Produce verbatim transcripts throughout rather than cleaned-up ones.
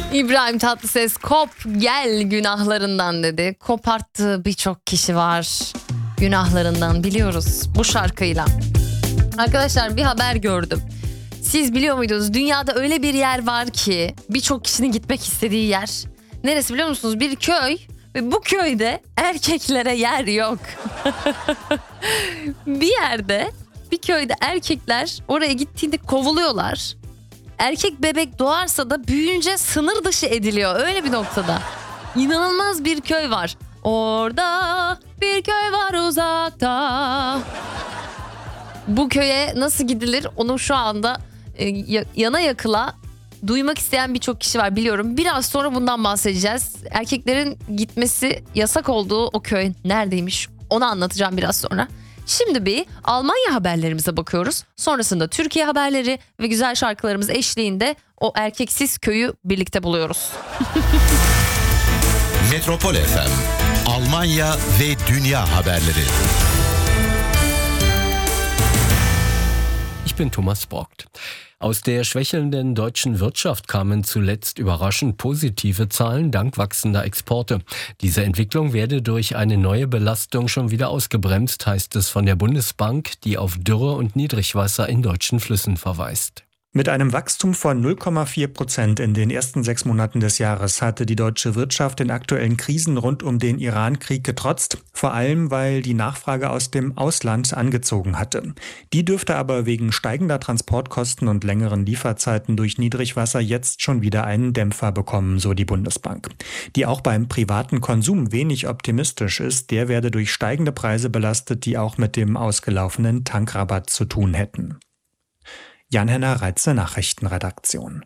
İbrahim Tatlıses kop gel günahlarından dedi. Koparttığı birçok kişi var günahlarından, biliyoruz bu şarkıyla. Arkadaşlar bir haber gördüm. Siz biliyor muydunuz? Dünyada öyle bir yer var ki birçok kişinin gitmek istediği yer. Neresi biliyor musunuz? Bir köy ve bu köyde erkeklere yer yok. Bir yerde, bir köyde erkekler oraya gittiğinde kovuluyorlar. Erkek bebek doğarsa da büyüyünce sınır dışı ediliyor. Öyle bir noktada. İnanılmaz bir köy var. Orada bir köy var uzakta. Bu köye nasıl gidilir onu şu anda e, yana yakıla duymak isteyen birçok kişi var biliyorum. Biraz sonra bundan bahsedeceğiz. Erkeklerin gitmesi yasak olduğu o köy neredeymiş onu anlatacağım biraz sonra. Şimdi bir Almanya haberlerimize bakıyoruz. Sonrasında Türkiye haberleri ve güzel şarkılarımız eşliğinde o erkeksiz köyü birlikte buluyoruz. Metropol F M, Almanya ve dünya haberleri. Ich bin Thomas Borgt. Aus der schwächelnden deutschen Wirtschaft kamen zuletzt überraschend positive Zahlen dank wachsender Exporte. Diese Entwicklung werde durch eine neue Belastung schon wieder ausgebremst, heißt es von der Bundesbank, die auf Dürre und Niedrigwasser in deutschen Flüssen verweist. Mit einem Wachstum von null Komma vier Prozent in den ersten sechs Monaten des Jahres hatte die deutsche Wirtschaft den aktuellen Krisen rund um den Iran-Krieg getrotzt, vor allem weil die Nachfrage aus dem Ausland angezogen hatte. Die dürfte aber wegen steigender Transportkosten und längeren Lieferzeiten durch Niedrigwasser jetzt schon wieder einen Dämpfer bekommen, so die Bundesbank. Die auch beim privaten Konsum wenig optimistisch ist, der werde durch steigende Preise belastet, die auch mit dem ausgelaufenen Tankrabatt zu tun hätten. Jan-Henner Reitze, Nachrichtenredaktion.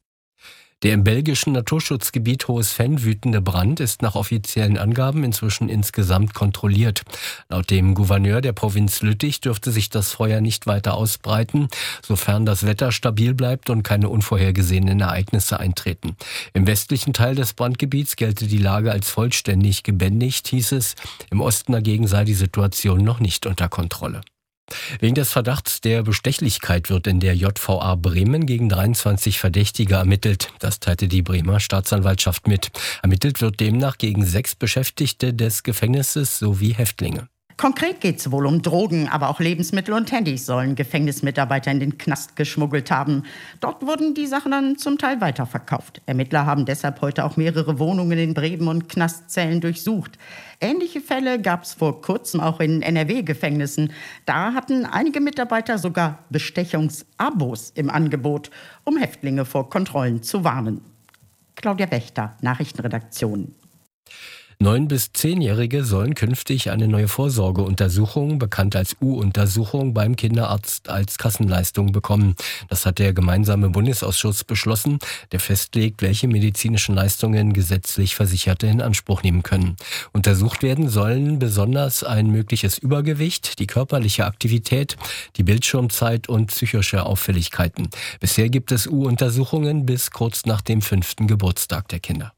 Der im belgischen Naturschutzgebiet Hohes Venn wütende Brand ist nach offiziellen Angaben inzwischen insgesamt kontrolliert. Laut dem Gouverneur der Provinz Lüttich dürfte sich das Feuer nicht weiter ausbreiten, sofern das Wetter stabil bleibt und keine unvorhergesehenen Ereignisse eintreten. Im westlichen Teil des Brandgebiets gelte die Lage als vollständig gebändigt, hieß es. Im Osten dagegen sei die Situation noch nicht unter Kontrolle. Wegen des Verdachts der Bestechlichkeit wird in der J V A Bremen gegen dreiundzwanzig Verdächtige ermittelt. Das teilte die Bremer Staatsanwaltschaft mit. Ermittelt wird demnach gegen sechs Beschäftigte des Gefängnisses sowie Häftlinge. Konkret geht es wohl um Drogen, aber auch Lebensmittel und Handys sollen Gefängnismitarbeiter in den Knast geschmuggelt haben. Dort wurden die Sachen dann zum Teil weiterverkauft. Ermittler haben deshalb heute auch mehrere Wohnungen in Bremen und Knastzellen durchsucht. Ähnliche Fälle gab es vor kurzem auch in N R W-Gefängnissen. Da hatten einige Mitarbeiter sogar Bestechungsabos im Angebot, um Häftlinge vor Kontrollen zu warnen. Claudia Wächter, Nachrichtenredaktion. Neun- bis zehnjährige sollen künftig eine neue Vorsorgeuntersuchung, bekannt als U-Untersuchung, beim Kinderarzt als Kassenleistung bekommen. Das hat der gemeinsame Bundesausschuss beschlossen, der festlegt, welche medizinischen Leistungen gesetzlich Versicherte in Anspruch nehmen können. Untersucht werden sollen besonders ein mögliches Übergewicht, die körperliche Aktivität, die Bildschirmzeit und psychische Auffälligkeiten. Bisher gibt es U-Untersuchungen bis kurz nach dem fünften Geburtstag der Kinder.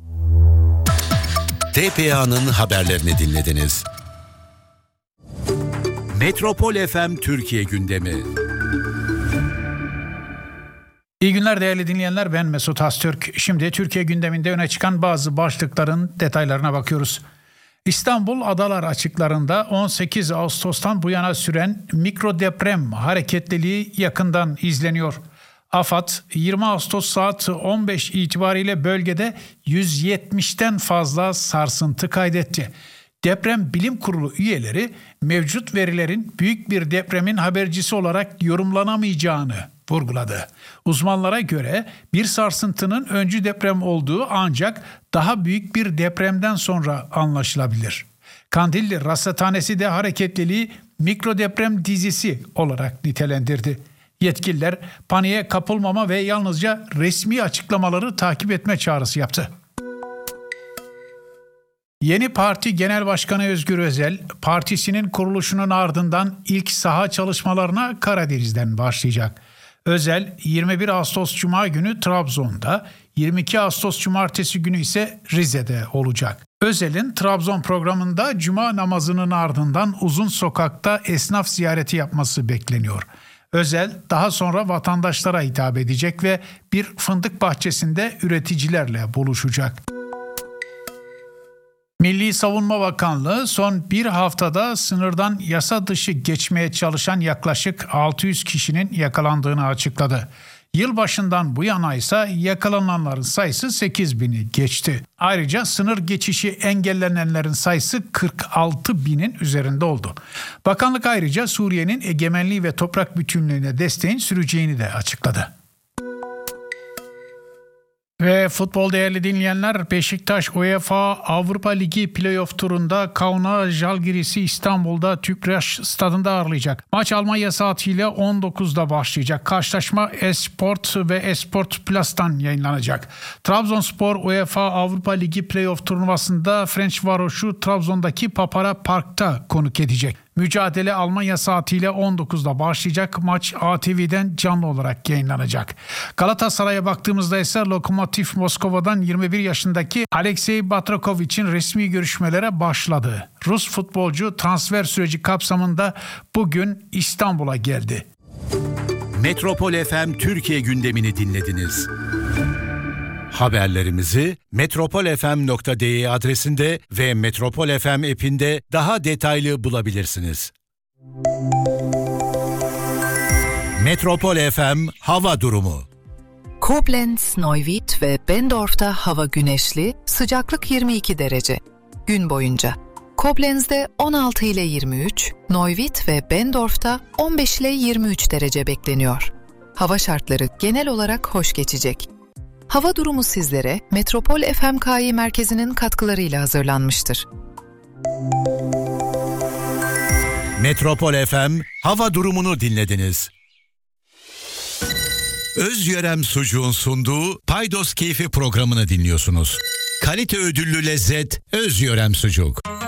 T P A'nın haberlerini dinlediniz. Metropol F M Türkiye gündemi. İyi günler değerli dinleyenler, ben Mesut Astürk. Şimdi Türkiye gündeminde öne çıkan bazı başlıkların detaylarına bakıyoruz. İstanbul Adalar açıklarında on sekiz Ağustos'tan bu yana süren mikrodeprem hareketliliği yakından izleniyor. AFAD yirmi Ağustos saat on beş itibariyle bölgede yüz yetmişten fazla sarsıntı kaydetti. Deprem Bilim Kurulu üyeleri mevcut verilerin büyük bir depremin habercisi olarak yorumlanamayacağını vurguladı. Uzmanlara göre bir sarsıntının öncü deprem olduğu ancak daha büyük bir depremden sonra anlaşılabilir. Kandilli Rasathanesi de hareketliliği mikrodeprem dizisi olarak nitelendirdi. Yetkililer paniğe kapılmama ve yalnızca resmi açıklamaları takip etme çağrısı yaptı. Yeni parti Genel Başkanı Özgür Özel, partisinin kuruluşunun ardından ilk saha çalışmalarına Karadeniz'den başlayacak. Özel, yirmi bir Ağustos Cuma günü Trabzon'da, yirmi iki Ağustos Cumartesi günü ise Rize'de olacak. Özel'in Trabzon programında Cuma namazının ardından uzun sokakta esnaf ziyareti yapması bekleniyor. Özel daha sonra vatandaşlara hitap edecek ve bir fındık bahçesinde üreticilerle buluşacak. Milli Savunma Bakanlığı son bir haftada sınırdan yasa dışı geçmeye çalışan yaklaşık altı yüz kişinin yakalandığını açıkladı. Yılbaşından bu yana ise yakalananların sayısı sekiz bini geçti. Ayrıca sınır geçişi engellenenlerin sayısı kırk altı binin üzerinde oldu. Bakanlık ayrıca Suriye'nin egemenliği ve toprak bütünlüğüne desteğin süreceğini de açıkladı. Ve futbol değerli dinleyenler, Beşiktaş UEFA Avrupa Ligi playoff turunda Kauna Žalgiris'i İstanbul'da Tüpraş stadında ağırlayacak. Maç Almanya saatiyle on dokuzda başlayacak. Karşılaşma Esport ve Esport Plus'tan yayınlanacak. Trabzonspor UEFA Avrupa Ligi playoff turnuvasında Ferencvaros'u Trabzon'daki Papara Park'ta konuk edecek. Mücadele Almanya saatiyle on dokuzda başlayacak. Maç A T V'den canlı olarak yayınlanacak. Galatasaray'a baktığımızda ise Lokomotiv Moskova'dan yirmi bir yaşındaki Alexey Batrakovic'in resmi görüşmelere başladı. Rus futbolcu transfer süreci kapsamında bugün İstanbul'a geldi. Metropol F M Türkiye gündemini dinlediniz. Haberlerimizi metropol f m nokta d e adresinde ve Metropol F M app'inde daha detaylı bulabilirsiniz. Metropol F M hava durumu. Koblenz, Neuwied ve Bendorf'ta hava güneşli, sıcaklık yirmi iki derece. Gün boyunca Koblenz'de on altı ile yirmi üç, Neuwied ve Bendorf'ta on beş ile yirmi üç derece bekleniyor. Hava şartları genel olarak hoş geçecek. Hava durumu sizlere Metropol F M K I merkezinin katkılarıyla hazırlanmıştır. Metropol F M hava durumunu dinlediniz. Özyörem Sucuğun sunduğu Paydos Keyfi programını dinliyorsunuz. Kalite ödüllü lezzet Özyörem Sucuk.